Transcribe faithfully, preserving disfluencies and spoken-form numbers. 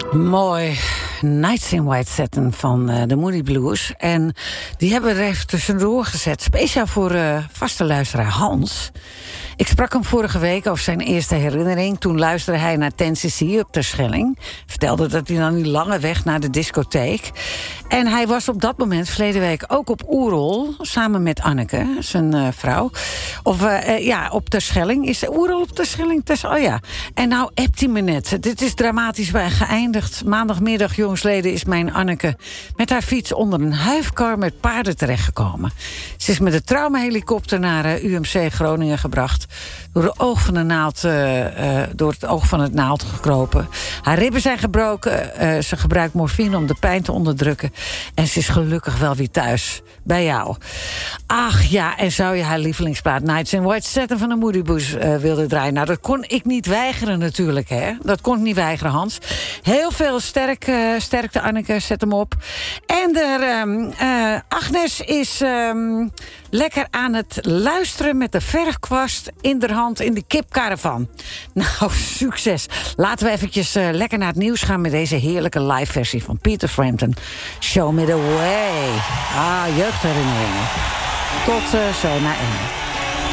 Mooi. Nights in White Satin van uh, de Moody Blues. En die hebben we er even tussendoor gezet. Speciaal voor uh, vaste luisteraar Hans. Ik sprak hem vorige week over zijn eerste herinnering. Toen luisterde hij naar ten cc op Terschelling. Vertelde dat hij dan die lange weg naar de discotheek. En hij was op dat moment verleden week ook op Oerol. Samen met Anneke, zijn uh, vrouw. Of uh, uh, ja, op Terschelling. Is Oerol op Terschelling? Ters, oh ja. En nou appt hij me net. Dit is dramatisch bij geëindigd. Maandagmiddag, jongsleden, is mijn Anneke met haar fiets onder een huifkar met paarden terechtgekomen. Ze is met de traumahelikopter naar uh, U M C Groningen gebracht. Door, de oog van de naald, uh, uh, door het oog van het naald gekropen. Haar ribben zijn gebroken. Uh, ze gebruikt morfine om de pijn te onderdrukken. En ze is gelukkig wel weer thuis. Bij jou. Ach ja, en zou je haar lievelingsplaat Nights in White Satin van de Moody Blues uh, wilde draaien? Nou, dat kon ik niet weigeren natuurlijk, hè. Dat kon ik niet weigeren, Hans. Heel veel sterk, uh, sterkte, Anneke. Zet hem op. En er, um, uh, Agnes is um, lekker aan het luisteren met de verfkwast in de hand in de kipcaravan. Nou, succes. Laten we eventjes uh, lekker naar het nieuws gaan met deze heerlijke live versie van Peter Frampton. Show me the way. Ah, jeugdherinneringen. Tot uh, zo na één.